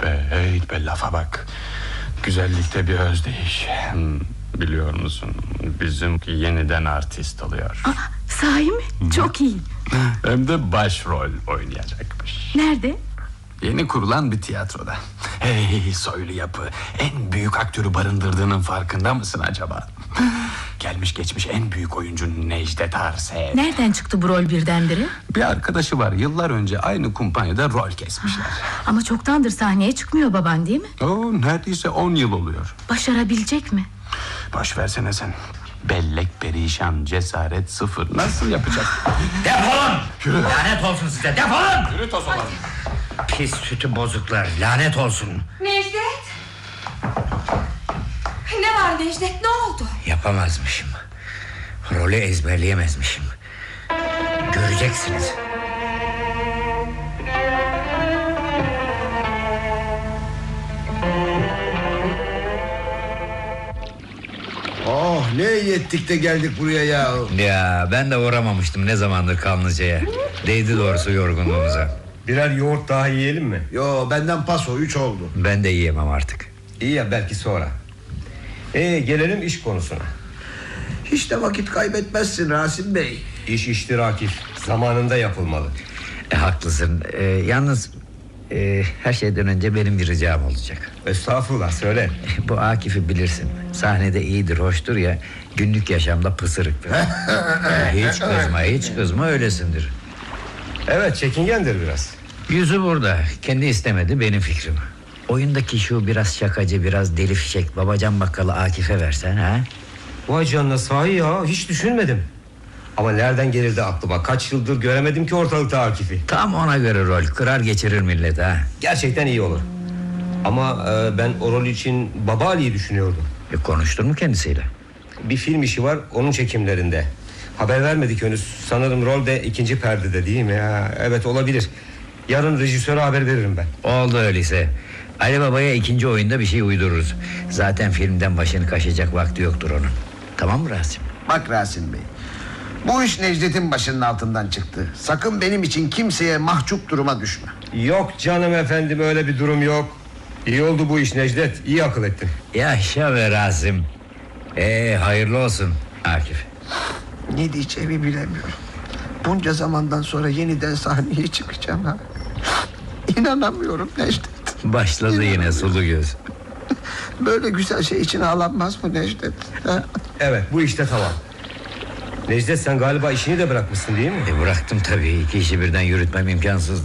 Heyt be lafa bak. Güzellikte bir özdeyiş. Biliyor musun, bizimki yeniden artist oluyor. Sahi mi? Çok iyi. Hem de başrol oynayacakmış. Nerede? Yeni kurulan bir tiyatroda. Hey soylu yapı, en büyük aktörü barındırdığının farkında mısın acaba? Gelmiş geçmiş en büyük oyuncu Necdet Arsen. Nereden çıktı bu rol birdenbire? Bir arkadaşı var, yıllar önce aynı kumpanyada rol kesmişler. Ama çoktandır sahneye çıkmıyor baban, değil mi? Neredeyse 10 yıl oluyor. Başarabilecek mi? Boş versene sen. Bellek perişan, cesaret sıfır. Nasıl yapacak? Defolun! Yürü. Lanet olsun size, defolun! Yürü toz olan. Pis sütü bozuklar, lanet olsun. Necdet! Ne var Necdet, ne oldu? Yapamazmışım. Rolü ezberleyemezmişim. Göreceksiniz. Oh, ne iyi ettik de geldik buraya ya. Ya ben de uğramamıştım ne zamandır Kanlıca'ya. Değdi doğrusu yorgunluğumuza. Birer yoğurt daha yiyelim mi? Yo, benden paso 3 oldu. Ben de yiyemem artık. İyi ya, belki sonra. Gelelim iş konusuna. Hiç de vakit kaybetmezsin Rasim Bey. İş iştir Akif. Zamanında yapılmalı. Haklısın. Yalnız her şeyden önce benim bir ricam olacak. Estağfurullah, söyle. Bu Akif'i bilirsin. Sahnede iyidir, hoştur ya. Günlük yaşamda pısırıktır. Hiç kızma öylesindir. Evet, çekingendir biraz. Yüzü burada. Kendi istemedi, benim fikrim. Oyundaki şu biraz şakacı, biraz deli fişek babacan bakkalı Akif'e versen ha? Vay canına, sahi ya, hiç düşünmedim. Ama nereden gelirdi aklıma? Kaç yıldır göremedim ki ortalıkta Akif'i. Tam ona göre rol, kırar geçirir millet ha. Gerçekten iyi olur. Ama ben o rol için Baba Ali'yi düşünüyordum. Konuştun mu kendisiyle? Bir film işi var, onun çekimlerinde. Haber vermedik henüz. Sanırım rol de ikinci perdede, değil mi ya? Evet, olabilir. Yarın rejisöre haber veririm ben. Oldu öyleyse. Ali Baba'ya ikinci oyunda bir şey uydururuz. Zaten filmden başını kaşıyacak vakti yoktur onun. Tamam mı Rasim? Bak Rasim Bey, bu iş Necdet'in başının altından çıktı. Sakın benim için kimseye mahcup duruma düşme. Yok canım efendim, öyle bir durum yok. İyi oldu bu iş Necdet, iyi akıl ettin. Yaşa be Rasim. Hayırlı olsun Akif. Ne diyeceğimi bilemiyorum. Bunca zamandan sonra yeniden sahneye çıkacağım ha. İnanamıyorum Necdet. Başladı yine sulu göz. Böyle güzel şey için ağlanmaz mı Necdet? Ha? Evet, bu işte tamam. Necdet, sen galiba işini de bırakmışsın değil mi? Bıraktım tabii, iki işi birden yürütmem imkansızdı.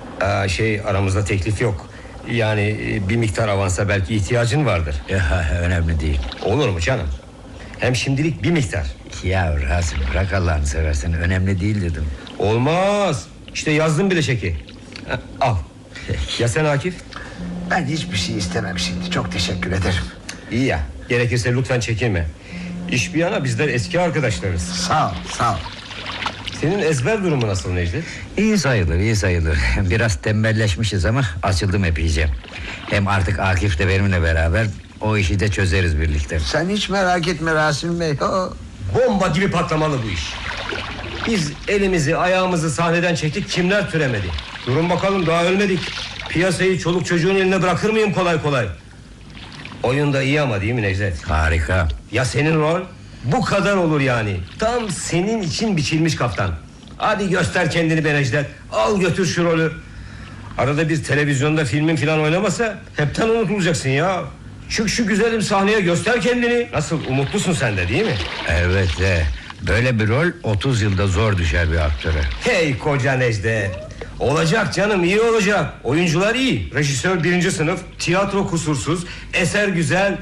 Aramızda teklif yok. Yani bir miktar avansa belki ihtiyacın vardır. Önemli değil. Olur mu canım? Hem şimdilik bir miktar. Ya Rasim, bırak Allah'ını seversen, önemli değil dedim. Olmaz. İşte yazdım bile çeki. Al. Ya sen Akif? Ben hiçbir şey istemem şimdi. Çok teşekkür ederim. İyi ya. Gerekirse lütfen çekinme. İş bir yana, bizler eski arkadaşlarız. Sağ ol, sağ ol. Senin ezber durumu nasıl Necdet? İyi sayılır. Biraz tembelleşmişiz ama açıldım epeyce. Hem artık Akif de benimle beraber, o işi de çözeriz birlikte. Sen hiç merak etme Rasim Bey. Bomba gibi patlamalı bu iş. Biz elimizi ayağımızı sahneden çektik, kimler türemedi. Durun bakalım, daha ölmedik. Piyasayı çoluk çocuğun eline bırakır mıyım kolay kolay? Oyun da iyi ama, değil mi Necdet? Harika. Ya senin rol? Bu kadar olur yani. Tam senin için biçilmiş kaftan. Hadi göster kendini be Necdet. Al götür şu rolü. Arada bir televizyonda filmin falan oynamasa hepten unutulacaksın ya. Çık şu güzelim sahneye, göster kendini. Nasıl, umutlusun sen de değil mi? Evet böyle bir rol 30 yılda zor düşer bir aktöre. Hey koca Necdet. Olacak canım, iyi olacak. Oyuncular iyi, rejisör 1. sınıf, tiyatro kusursuz, eser güzel.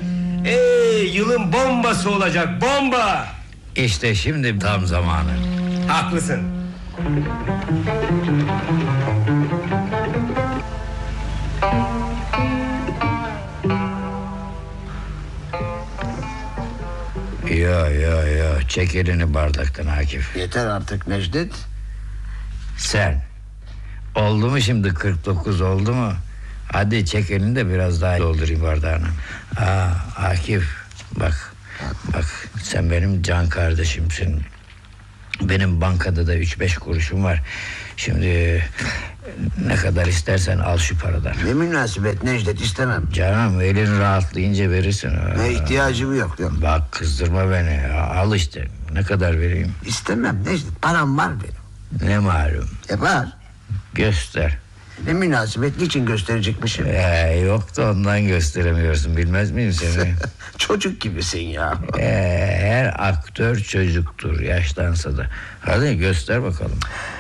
Yılın bombası olacak, bomba. İşte şimdi tam zamanı. Haklısın. Ya çek elini bardaktan Akif. Yeter artık Necdet. Sen oldu mu şimdi, 49 oldu mu? Hadi çek elini de biraz daha doldurayım bardağını. Akif bak sen benim can kardeşimsin. Benim bankada da 3-5 kuruşum var. Şimdi ne kadar istersen al şu paradan. Ne münasebet Necdet, istemem. Canım elin rahatlayınca verirsin. Ne ihtiyacım yok. Bak kızdırma beni. Al işte. Ne kadar vereyim? İstemem Necdet, param var benim. Ne malum? Var. Göster. Ne münasebet, niçin gösterecekmişim? Yok da ondan gösteremiyorsun, bilmez miyim seni? Çocuk gibisin ya. Her aktör çocuktur, yaşlansa da. Hadi göster bakalım.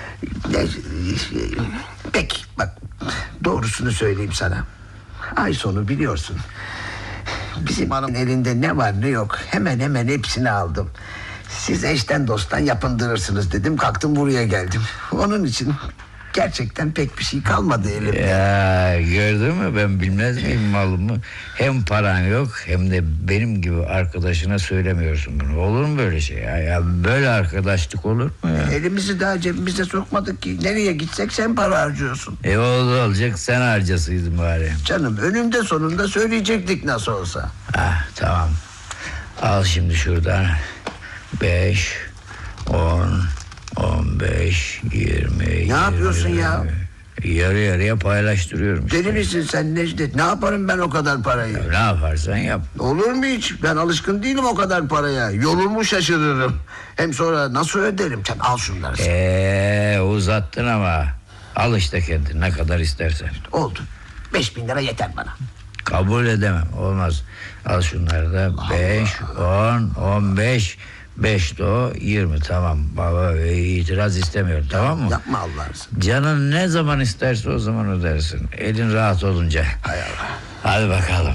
Peki bak, doğrusunu söyleyeyim sana. Ay sonu biliyorsun. Bizim hanımın elinde ne var ne yok hemen hemen hepsini aldım. Siz eşten dosttan yapındırırsınız dedim, kalktım buraya geldim. Onun için gerçekten pek bir şey kalmadı elimde. Ya gördün mü, ben bilmez miyim malımı? Hem paran yok hem de benim gibi arkadaşına söylemiyorsun bunu. Olur mu böyle şey ya? Ya böyle arkadaşlık olur mu ya? Elimizi daha cebimize sokmadık ki. Nereye gitsek sen para harcıyorsun. Olacak, sen harcasıydın bari. Canım önünde sonunda söyleyecektik nasıl olsa. Tamam. Al şimdi şuradan 5, 10, 15, 20. Ne yapıyorsun ya? Yarı yarıya paylaştırıyorum işte. Deli misin sen Necdet? Ne yaparım ben o kadar parayı? Ne yaparsan yap. Olur mu hiç? Ben alışkın değilim o kadar paraya. Yolumu şaşırırım. Hem sonra nasıl öderim? Sen al şunları. Uzattın ama. Al işte kendin, ne kadar istersen. Oldu. 5.000 lira yeter bana. Kabul edemem, olmaz. Al şunları da 5, 10, 15, 5 de o 20. Tamam baba, itiraz istemiyorum, tamam mı? Yapma Allah'ın. Canın ne zaman isterse o zaman ödersin. Elin rahat olunca. Hay Allah. Hadi bakalım.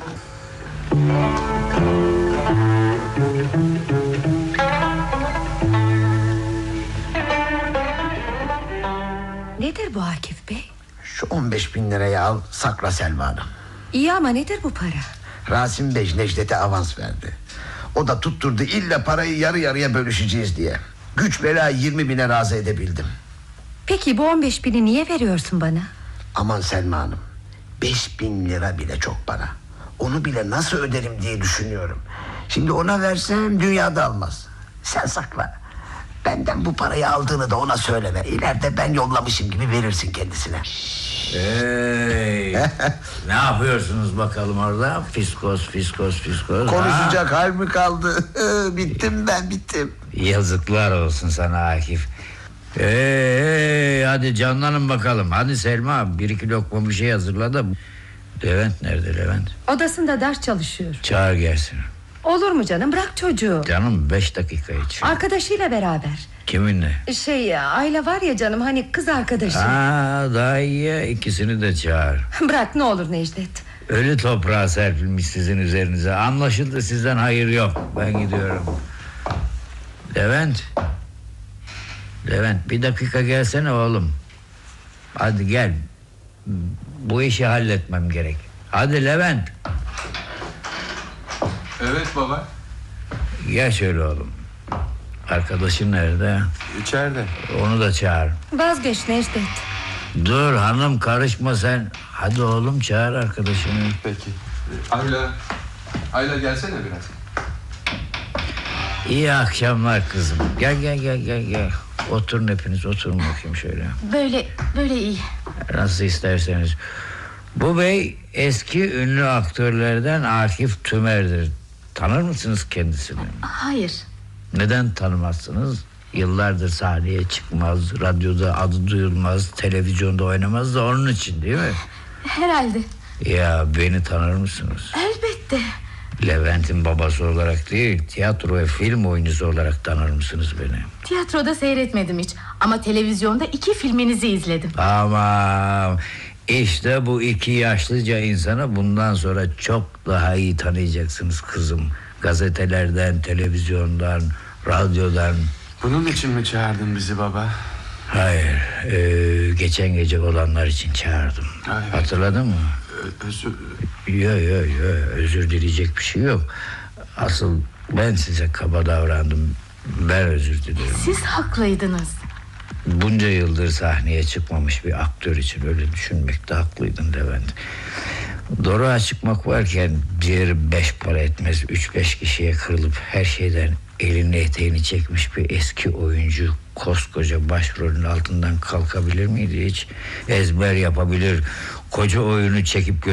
Nedir bu Akif Bey? Şu 15.000 lirayı al, sakla Selma Hanım. İyi ama nedir bu para? Rasim Bey Necdet'e avans verdi. O da tutturdu, illa parayı yarı yarıya bölüşeceğiz diye. Güç bela 20.000'e razı edebildim. Peki bu 15.000'i niye veriyorsun bana? Aman Selma Hanım, 5.000 lira bile çok para. Onu bile nasıl öderim diye düşünüyorum. Şimdi ona versem dünyada almaz. Sen sakla. Benden bu parayı aldığını da ona söyleme. İleride ben yollamışım gibi verirsin kendisine. Ne yapıyorsunuz bakalım orada? Fiskos. Konuşacak hal mi kaldı? Bittim ben, bittim. Yazıklar olsun sana Akif. Hadi canlanın bakalım. Hadi Selma, 1-2 lokma bir şey hazırla da. Levent nerede, Levent? Odasında ders çalışıyor. Çağır gelsin. Olur mu canım, bırak çocuğu. Canım 5 dakika için. Arkadaşıyla beraber. Kiminle? Ayla var ya canım, hani kız arkadaşı. Daha iyi ya, ikisini de çağır. Bırak ne olur Necdet. Ölü toprağa serpilmiş sizin üzerinize. Anlaşıldı, sizden hayır yok. Ben gidiyorum. Levent, bir dakika gelsene oğlum. Hadi gel. Bu işi halletmem gerek. Hadi Levent. Evet baba. Gel şöyle oğlum. Arkadaşın nerede? İçeride. Onu da çağır. Vazgeç Necdet. Dur hanım, karışma sen. Hadi oğlum, çağır arkadaşını. Peki. Ayla gelsene biraz. İyi akşamlar kızım. Gel. Oturun hepiniz, oturun bakayım şöyle. Böyle iyi. Nasıl isterseniz. Bu bey eski ünlü aktörlerden Akif Tümer'dir. Tanır mısınız kendisini? Hayır. Neden tanımazsınız? Yıllardır sahneye çıkmaz, radyoda adı duyulmaz, televizyonda oynamaz da onun için değil mi? Herhalde. Ya beni tanır mısınız? Elbette. Levent'in babası olarak değil, tiyatro ve film oyuncusu olarak tanır mısınız beni? Tiyatroda seyretmedim hiç. Ama televizyonda 2 filminizi izledim. Tamam. İşte bu 2 yaşlıca insanı bundan sonra çok daha iyi tanıyacaksınız kızım. Gazetelerden, televizyondan, radyodan. Bunun için mi çağırdın bizi baba? Hayır, geçen gece olanlar için çağırdım. Hayır. Hatırladın mı? Yok, özür dileyecek bir şey yok. Asıl ben size kaba davrandım. Ben özür dilerim. Siz haklıydınız. Bunca yıldır sahneye çıkmamış bir aktör için öyle düşünmekte haklıydın Levent. Doruğa çıkmak varken diğeri 5 para etmez 3-5 kişiye kırılıp her şeyden elini eteğini çekmiş bir eski oyuncu koskoca başrolün altından kalkabilir miydi hiç? Ezber yapabilir, koca oyunu çekip